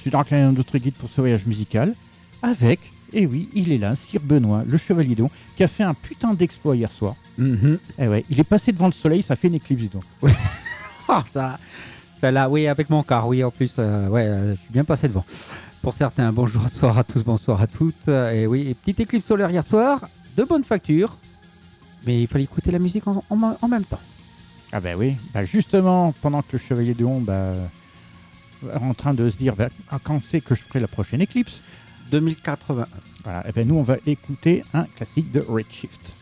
suis Darkline, notre guide pour ce voyage musical, avec, et oui, il est là, Sir Benoît, le Chevalier d'Eau, qui a fait un putain d'exploit hier soir. Eh ouais, il est passé devant le soleil, ça fait une éclipse, donc. Ça là, oui, avec mon car, oui, en plus, je suis bien passé devant. Pour certains, bonsoir à tous, bonsoir à toutes. Et oui, petite éclipse solaire hier soir, de bonne facture, mais il fallait écouter la musique en même temps. Ah ben oui, justement, pendant que le Chevalier d'Eau est en train de se dire quand c'est que je ferai la prochaine éclipse 2081. Voilà, et nous on va écouter un classique de Redshift.